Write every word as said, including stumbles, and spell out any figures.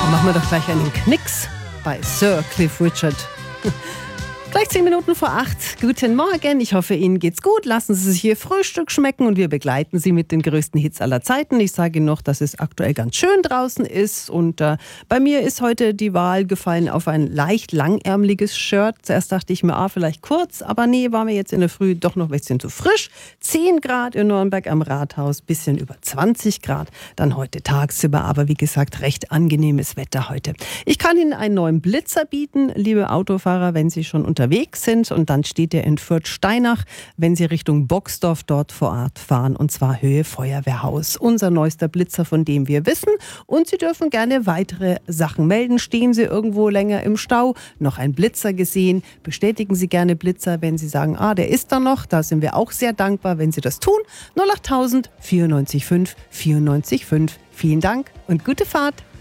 Dann machen wir doch gleich einen Knicks bei Sir Cliff Richard. Gleich zehn Minuten vor acht. Guten Morgen, ich hoffe, Ihnen geht's gut. Lassen Sie sich Ihr Frühstück schmecken und wir begleiten Sie mit den größten Hits aller Zeiten. Ich sage noch, dass es aktuell ganz schön draußen ist und äh, bei mir ist heute die Wahl gefallen auf ein leicht langärmeliges Shirt. Zuerst dachte ich mir, ah, vielleicht kurz, aber nee, war mir jetzt in der Früh doch noch ein bisschen zu frisch. zehn Grad in Nürnberg am Rathaus, bisschen über zwanzig Grad, dann heute tagsüber, aber wie gesagt, recht angenehmes Wetter heute. Ich kann Ihnen einen neuen Blitzer bieten, liebe Autofahrer, wenn Sie schon unterwegs sind und dann steht er in Fürth-Steinach, wenn Sie Richtung Boxdorf dort vor Ort fahren und zwar Höhe Feuerwehrhaus. Unser neuester Blitzer, von dem wir wissen und Sie dürfen gerne weitere Sachen melden. Stehen Sie irgendwo länger im Stau, noch ein Blitzer gesehen, bestätigen Sie gerne Blitzer, wenn Sie sagen, ah, der ist da noch, da sind wir auch sehr dankbar, wenn Sie das tun. null acht tausend vierundneunzig fünf vierundneunzig fünf. Vielen Dank und gute Fahrt.